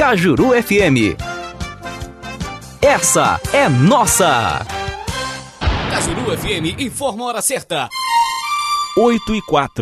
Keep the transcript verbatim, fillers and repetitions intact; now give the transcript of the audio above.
Cajuru F M. Essa é nossa. Cajuru F M informa a hora certa. oito e quatro.